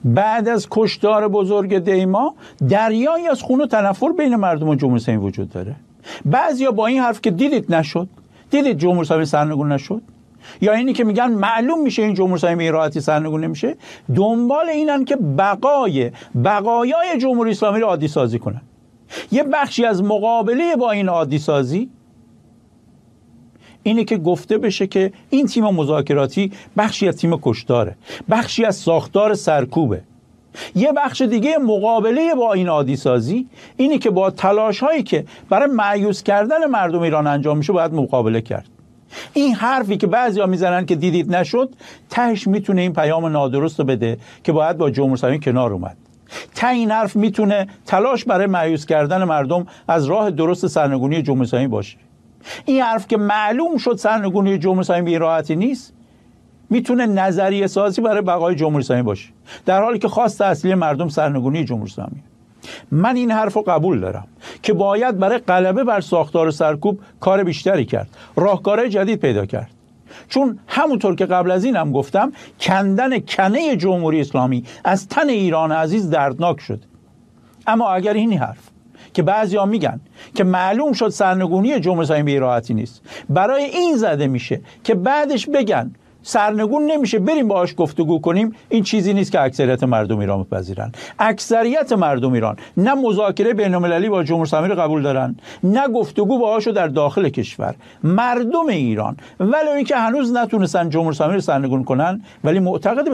بعد از کشتار بزرگ دیما دریایی از خون و تنفر بین مردم جمهوری اسلامی وجود داره. بعضیا با این حرف که دیدید جمهوری اسلامی سرنگون نشد، یا اینی که میگن معلوم میشه این جمهوری اسلامی به راحتی سرنگون نمیشه، دنبال اینن که بقایای جمهوری اسلامی رو عادی سازی کنن. یه بخشی از مقابله با این عادی سازی اینه که گفته بشه که این تیم مذاکراتی بخشی از تیم کشتاره، بخشی از ساختار سرکوبه. یه بخش دیگه مقابله با این عادی سازی اینه که با تلاش هایی که برای مایوس کردن مردم ایران انجام میشه باید مقابله کرد. این حرفی که بعضیا میزنن که دیدید نشد، تهش میتونه این پیام نادرست رو بده که باید با جمهوری اسلامی کنار اومد. ته این حرف میتونه تلاش برای مایوس کردن مردم از راه درست سرنگونی جمهوری اسلامی باشه. این حرف که معلوم شد سرنگونی جمهوری اسلامی به راحتی نیست، میتونه نظریه سازی برای بقای جمهوری اسلامی باشه، در حالی که خواست اصلی مردم سرنگونی جمهوری اسلامی. من این حرف رو قبول دارم که باید برای غلبه بر ساختار سرکوب کار بیشتری کرد، راهکارهای جدید پیدا کرد. چون همونطور که قبل از این هم گفتم، کندن کنه جمهوری اسلامی از تن ایران عزیز دردناک شد. اما اگر این حرف که بعضیا میگن که معلوم شد سرنگونی جمهوری اسلامی به راحتی نیست، برای این زده میشه که بعدش بگن سرنگون نمیشه بریم باهاش گفتگو کنیم، این چیزی نیست که اکثریت مردم ایران بپذیرن. اکثریت مردم ایران نه مذاکره بین‌المللی با جمهوری اسلامی رو قبول دارن، نه گفتگو باهاشو در داخل کشور. مردم ایران ولو اینکه هنوز نتونستن جمهوری اسلامی رو سرنگون کنن، ولی معتقد